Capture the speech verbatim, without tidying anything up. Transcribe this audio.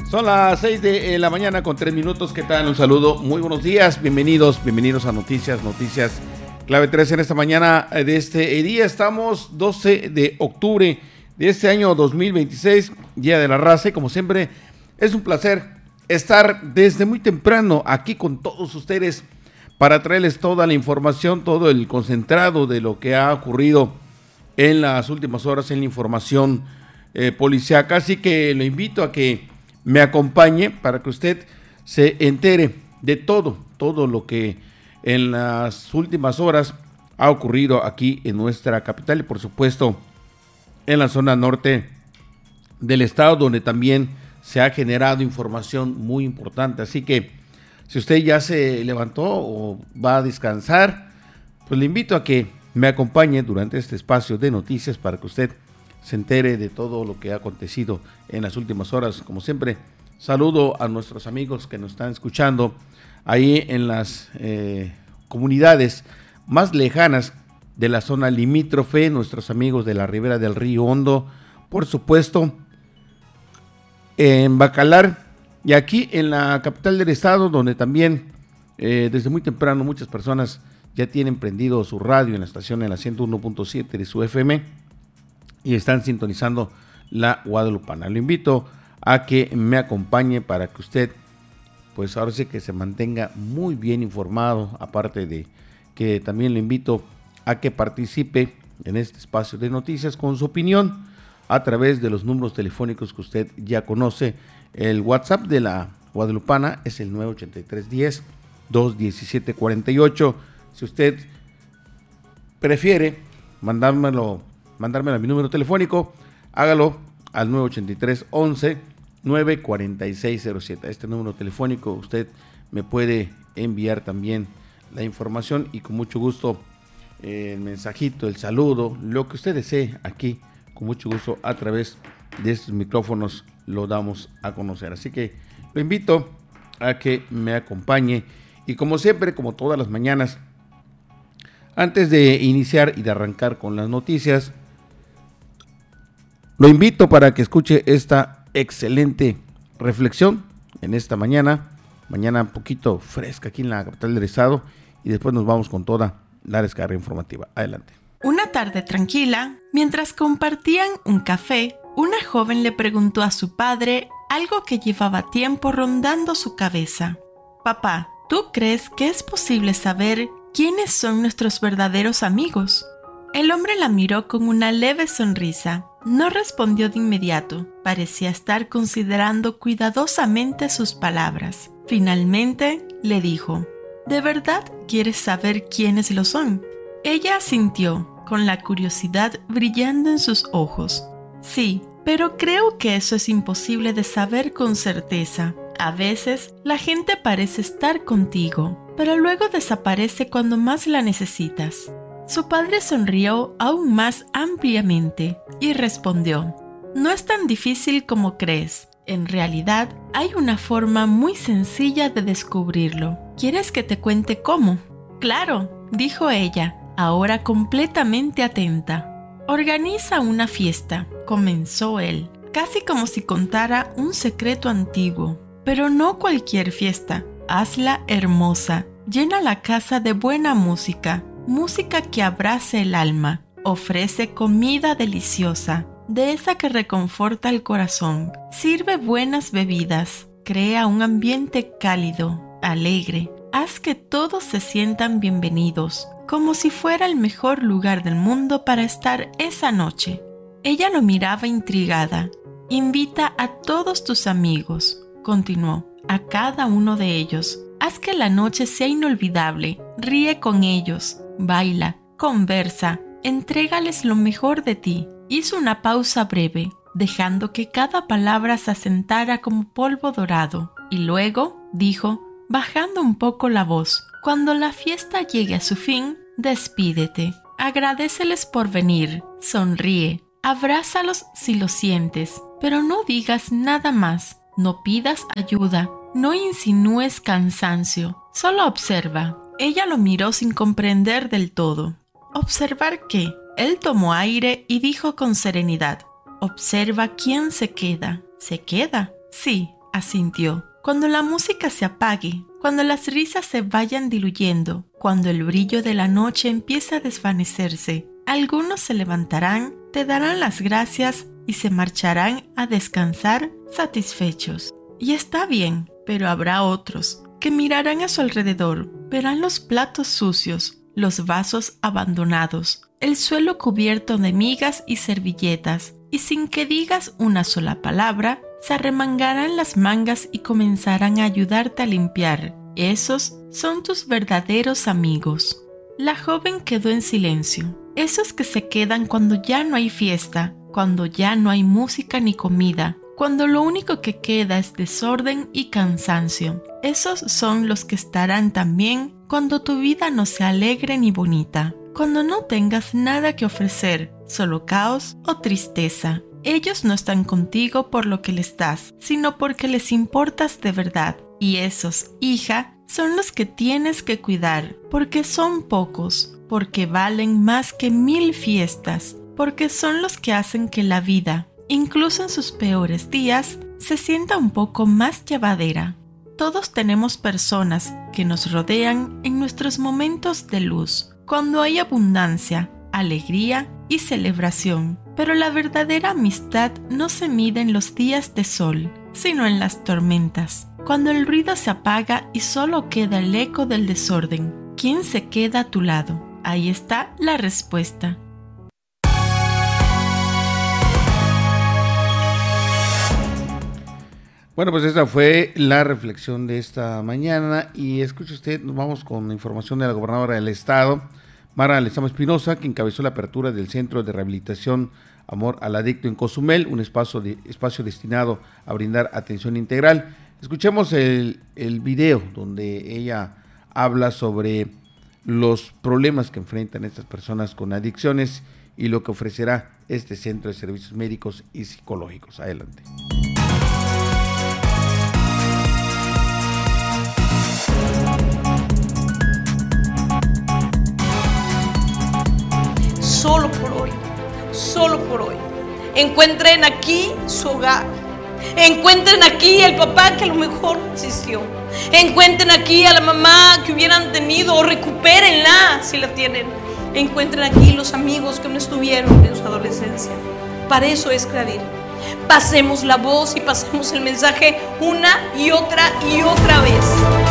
Son las seis de la mañana con tres minutos. ¿Qué tal? Un saludo. Muy buenos días. Bienvenidos, bienvenidos a Noticias, Noticias Clave tres en esta mañana de este día. Estamos doce de octubre de este año dos mil veintiséis, Día de la Raza. Y como siempre, es un placer estar desde muy temprano aquí con todos ustedes para traerles toda la información, todo el concentrado de lo que ha ocurrido en las últimas horas en la información eh, policiaca. Así que lo invito a que me acompañe para que usted se entere de todo, todo lo que en las últimas horas ha ocurrido aquí en nuestra capital y por supuesto en la zona norte del estado, donde también se ha generado información muy importante. Así que si usted ya se levantó o va a descansar, pues le invito a que me acompañe durante este espacio de noticias para que usted se entere de todo lo que ha acontecido en las últimas horas. Como siempre, saludo a nuestros amigos que nos están escuchando ahí en las eh, comunidades más lejanas de la zona limítrofe, nuestros amigos de la ribera del Río Hondo, por supuesto, en Bacalar y aquí en la capital del estado, donde también eh, desde muy temprano muchas personas ya tienen prendido su radio en la estación en la ciento uno punto siete de su F M y están sintonizando la Guadalupana. Lo invito a que me acompañe para que usted, pues ahora sí que se mantenga muy bien informado, aparte de que también le invito a que participe en este espacio de noticias con su opinión a través de los números telefónicos que usted ya conoce. El WhatsApp de la Guadalupana es el nueve ochenta y tres diez dos diecisiete cuarenta y ocho. Si usted prefiere mandármelo, mandármelo a mi número telefónico, hágalo al nueve ochenta y tres once nueve cuarenta y seis cero siete. A este número telefónico usted me puede enviar también la información y con mucho gusto eh, el mensajito, el saludo, lo que usted desee aquí, con mucho gusto a través de estos micrófonos lo damos a conocer. Así que lo invito a que me acompañe y como siempre, como todas las mañanas, antes de iniciar y de arrancar con las noticias, lo invito para que escuche esta excelente reflexión en esta mañana, mañana un poquito fresca aquí en la capital del estado, y después nos vamos con toda la descarga informativa. Adelante. Una tarde tranquila, mientras compartían un café, una joven le preguntó a su padre algo que llevaba tiempo rondando su cabeza. Papá, ¿tú crees que es posible saber quiénes son nuestros verdaderos amigos? El hombre la miró con una leve sonrisa. No respondió de inmediato. Parecía estar considerando cuidadosamente sus palabras. Finalmente le dijo: ¿De verdad quieres saber quiénes lo son? Ella asintió, con la curiosidad brillando en sus ojos. Sí, pero creo que eso es imposible de saber con certeza. A veces la gente parece estar contigo, pero luego desaparece cuando más la necesitas. Su padre sonrió aún más ampliamente y respondió: No es tan difícil como crees. En realidad, hay una forma muy sencilla de descubrirlo. ¿Quieres que te cuente cómo? Claro, dijo ella, ahora completamente atenta. Organiza una fiesta, comenzó él, casi como si contara un secreto antiguo. Pero no cualquier fiesta, hazla hermosa. Llena la casa de buena música. Música que abrace el alma, ofrece comida deliciosa, de esa que reconforta el corazón, sirve buenas bebidas, crea un ambiente cálido, alegre, haz que todos se sientan bienvenidos, como si fuera el mejor lugar del mundo para estar esa noche. Ella lo miraba intrigada. Invita a todos tus amigos, continuó, a cada uno de ellos. Haz que la noche sea inolvidable, ríe con ellos, baila, conversa, entrégales lo mejor de ti. Hizo una pausa breve, dejando que cada palabra se asentara como polvo dorado, y luego dijo, bajando un poco la voz: cuando la fiesta llegue a su fin, despídete, agradéceles por venir, sonríe, abrázalos si lo sientes, pero no digas nada más, no pidas ayuda, no insinúes cansancio, solo observa. Ella lo miró sin comprender del todo. ¿Observar qué? Él tomó aire y dijo con serenidad: observa quién se queda. ¿Se queda? Sí, asintió. Cuando la música se apague, cuando las risas se vayan diluyendo, cuando el brillo de la noche empiece a desvanecerse, algunos se levantarán, te darán las gracias y se marcharán a descansar satisfechos. Y está bien, pero habrá otros que mirarán a su alrededor, verán los platos sucios, los vasos abandonados, el suelo cubierto de migas y servilletas, y sin que digas una sola palabra, se arremangarán las mangas y comenzarán a ayudarte a limpiar. Esos son tus verdaderos amigos. La joven quedó en silencio. Esos que se quedan cuando ya no hay fiesta, cuando ya no hay música ni comida, cuando lo único que queda es desorden y cansancio. Esos son los que estarán también cuando tu vida no sea alegre ni bonita, cuando no tengas nada que ofrecer, solo caos o tristeza. Ellos no están contigo por lo que les das, sino porque les importas de verdad. Y esos, hija, son los que tienes que cuidar, porque son pocos, porque valen más que mil fiestas, porque son los que hacen que la vida, incluso en sus peores días, se sienta un poco más llevadera. Todos tenemos personas que nos rodean en nuestros momentos de luz, cuando hay abundancia, alegría y celebración. Pero la verdadera amistad no se mide en los días de sol, sino en las tormentas, cuando el ruido se apaga y solo queda el eco del desorden. ¿Quién se queda a tu lado? Ahí está la respuesta. Bueno, pues esa fue la reflexión de esta mañana y escuche usted, nos vamos con información de la gobernadora del estado, Mara Lezama Espinosa, que encabezó la apertura del Centro de Rehabilitación Amor al Adicto en Cozumel, un espacio, de, espacio destinado a brindar atención integral. Escuchemos el, el video donde ella habla sobre los problemas que enfrentan estas personas con adicciones y lo que ofrecerá este Centro de Servicios Médicos y Psicológicos. Adelante. Solo por hoy, solo por hoy. Encuentren aquí su hogar. Encuentren aquí el papá que a lo mejor no existió. Encuentren aquí a la mamá que hubieran tenido o recupérenla si la tienen. Encuentren aquí los amigos que no estuvieron en su adolescencia. Para eso es Cladir. Pasemos la voz y pasemos el mensaje una y otra y otra vez.